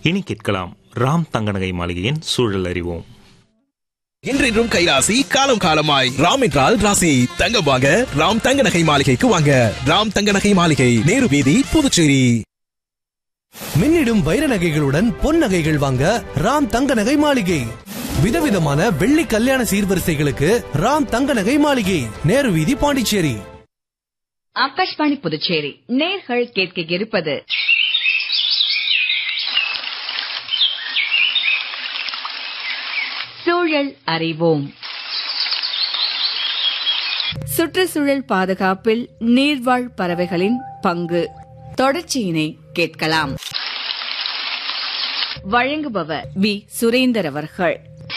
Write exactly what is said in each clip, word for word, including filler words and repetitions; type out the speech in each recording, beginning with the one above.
இனி கேட்கலாம் ராம் தங்கநகை மாளிகையின் சூழல் அறிவோம். என்றென்றும் கைராசி, காலம் காலமாய். ராம் என்றால் ராசி. தங்கம் வாங்க ராம் தங்க நகை மாளிகைக்கு வாங்க. ராம் தங்க நகை மாளிகை, நேரு வீதி, புதுச்சேரி. மின்னிடும் வைர நகைகளுடன் பொன் நகைகள் வாங்க ராம் தங்க நகை மாளிகை. விதவிதமான வெள்ளி கல்யாண சீர்வரிசைகளுக்கு ராம் தங்க நகை மாளிகை, நேரு வீதி, பாண்டிச்சேரி. ஆகாஷ்வாணி புதுச்சேரி நேர்கள் கேட்க இருப்பது சூழல் அறிவோம். சுற்றுச்சூழல் பாதுகாப்பில் நீர்வாழ் பறவைகளின் பங்கு தொடர்ச்சியினை கேட்கலாம். வழங்குபவர் வி சுரேந்தர் அவர்கள்.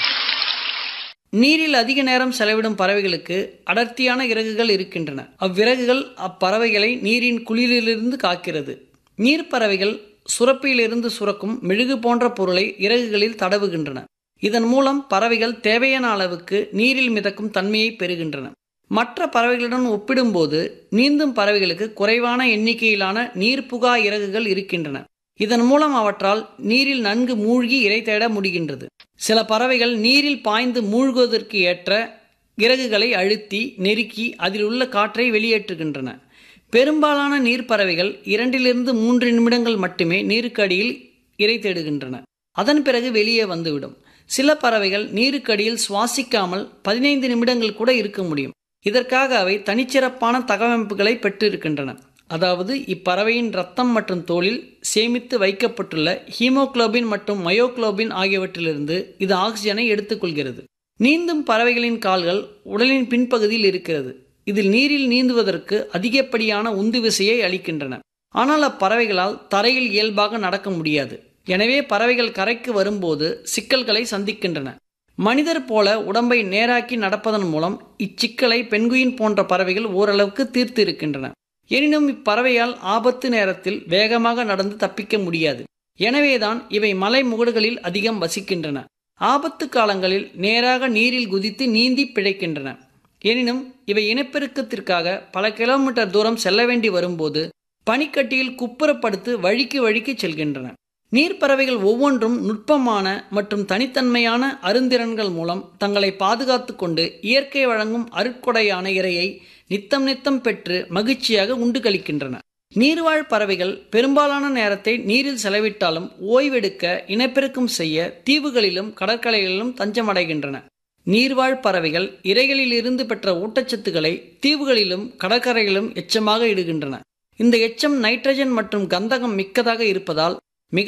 நீரில் அதிக நேரம் செலவிடும் பறவைகளுக்கு அடர்த்தியான இறகுகள் இருக்கின்றன. அவ்விறகுகள் அப்பறவைகளை நீரின் குளிரிலிருந்து காக்கிறது. நீர்ப்பறவைகள் சுரப்பியிலிருந்து சுரக்கும் மெழுகு போன்ற பொருளை இறகுகளில் தடவுகின்றன. இதன் மூலம் பறவைகள் தேவையான அளவுக்கு நீரில் மிதக்கும் தன்மையை பெறுகின்றன. மற்ற பறவைகளுடன் ஒப்பிடும்போது நீந்தும் பறவைகளுக்கு குறைவான எண்ணிக்கையிலான நீர்ப்புகா இறகுகள் இருக்கின்றன. இதன் மூலம் அவற்றால் நீரில் நன்கு மூழ்கி இரை தேட முடிகின்றது. சில பறவைகள் நீரில் பாய்ந்து மூழ்குவதற்கு ஏற்ற இறகுகளை அழுத்தி நெருக்கி அதில் உள்ள காற்றை வெளியேற்றுகின்றன. பெரும்பாலான நீர்ப்பறவைகள் இரண்டிலிருந்து மூன்று நிமிடங்கள் மட்டுமே நீருக்கு அடியில் இரை தேடுகின்றன. அதன் பிறகு வெளியே வந்துவிடும். சில பறவைகள் நீருக்கடியில் சுவாசிக்காமல் பதினைந்து நிமிடங்கள் கூட இருக்க முடியும். இதற்காக அவை தனிச்சிறப்பான தகவமைப்புகளை பெற்றிருக்கின்றன. அதாவது இப்பறவையின் இரத்தம் மற்றும் தோலில் சேமித்து வைக்கப்பட்டுள்ள ஹீமோகுளோபின் மற்றும் மயோகுளோபின் ஆகியவற்றிலிருந்து இது ஆக்சிஜனை எடுத்துக்கொள்கிறது. நீந்தும் பறவைகளின் கால்கள் உடலின் பின்பகுதியில் இருக்கிறது. இதில் நீரில் நீந்துவதற்கு அதிகப்படியான உந்து விசையை அளிக்கின்றன. ஆனால் அப்பறவைகளால் தரையில் இயல்பாக நடக்க முடியாது. எனவே பறவைகள் கரைக்கு வரும்போது சிக்கல்களை சந்திக்கின்றன. மனிதர் போல உடம்பை நேராக்கி நடப்பதன் மூலம் இச்சிக்கலை பென்குயின் போன்ற பறவைகள் ஓரளவுக்கு தீர்த்து இருக்கின்றன. எனினும் இப்பறவையால் ஆபத்து நேரத்தில் வேகமாக நடந்து தப்பிக்க முடியாது. எனவேதான் இவை மலை முகடுகளில் அதிகம் வசிக்கின்றன. ஆபத்து காலங்களில் நேராக நீரில் குதித்து நீந்தி பிழைக்கின்றன. எனினும் இவை இனப்பெருக்கத்திற்காக பல கிலோமீட்டர் தூரம் செல்ல வேண்டி வரும்போது பனிக்கட்டியில் குப்புறப்படுத்து வழிக்கு வழிக்கு செல்கின்றன. நீர்ப்பறவைகள் ஒவ்வொன்றும் நுட்பமான மற்றும் தனித்தன்மையான அருந்திறன்கள் மூலம் தங்களை பாதுகாத்து கொண்டு இயற்கை வழங்கும் அருட்கொடையான இரையை நித்தம் நித்தம் பெற்று மகிழ்ச்சியாக உண்டு கழிக்கின்றன. நீர்வாழ் பறவைகள் பெரும்பாலான நேரத்தை நீரில் செலவிட்டாலும் ஓய்வெடுக்க இனப்பெருக்கம் செய்ய தீவுகளிலும் கடற்கரைகளிலும் தஞ்சமடைகின்றன. நீர்வாழ் பறவைகள் இரைகளில் இருந்து பெற்ற ஊட்டச்சத்துக்களை தீவுகளிலும் கடற்கரைகளிலும் எச்சமாக இடுகின்றன. இந்த எச்சம் நைட்ரஜன் மற்றும் கந்தகம் மிக்கதாக இருப்பதால்